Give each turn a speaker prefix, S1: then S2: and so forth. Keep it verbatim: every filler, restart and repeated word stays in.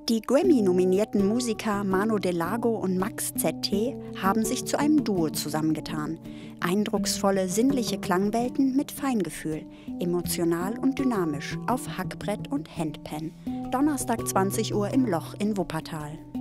S1: Die Grammy-nominierten Musiker Mano Delago und Max Z T haben sich zu einem Duo zusammengetan. Eindrucksvolle, sinnliche Klangwelten mit Feingefühl, emotional und dynamisch auf Hackbrett und Handpan. Donnerstag zwanzig Uhr im Loch in Wuppertal.